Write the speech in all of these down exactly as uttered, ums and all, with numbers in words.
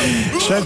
Chaque...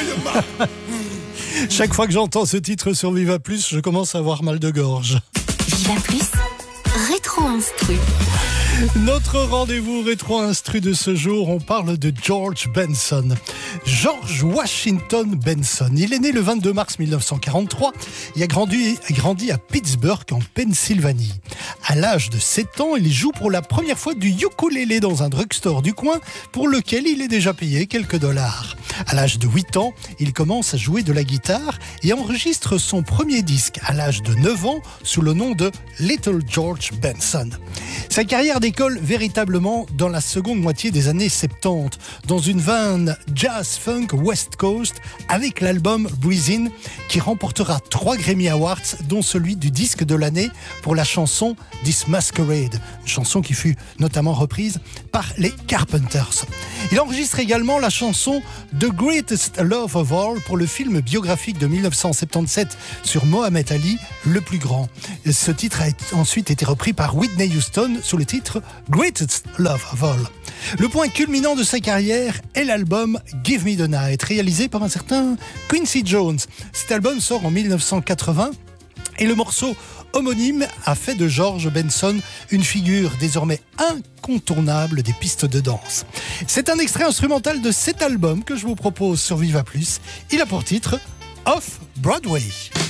Chaque fois que j'entends ce titre sur Viva Plus, je commence à avoir mal de gorge. Viva Plus, rétro instru. Notre rendez-vous rétro-instru de ce jour, on parle de George Benson. George Washington Benson. Il est né le vingt-deux mars mille neuf cent quarante-trois. Il a grandi, grandi à Pittsburgh, en Pennsylvanie. À l'âge de sept ans, il joue pour la première fois du ukulélé dans un drugstore du coin, pour lequel il est déjà payé quelques dollars. À l'âge de huit ans, il commence à jouer de la guitare et enregistre son premier disque à l'âge de neuf ans sous le nom de Little George Benson. Sa carrière décolle véritablement dans la seconde moitié des années soixante-dix, dans une veine jazz-funk West Coast, avec l'album Breathe In, qui remportera trois Grammy Awards, dont celui du disque de l'année pour la chanson This Masquerade, une chanson qui fut notamment reprise par les Carpenters. Il enregistre également la chanson The Greatest Love of All pour le film biographique de mille neuf cent soixante-dix-sept sur Mohamed Ali, le plus grand. Ce titre a ensuite été repris par Whitney Houston sous le titre Greatest Love of All. Le point culminant de sa carrière est l'album Give Me the Night, réalisé par un certain Quincy Jones. Cet album sort en mille neuf cent quatre-vingts et le morceau homonyme a fait de George Benson une figure désormais incontournable des pistes de danse. C'est un extrait instrumental de cet album que je vous propose sur Viva Plus. Il a pour titre Off Broadway.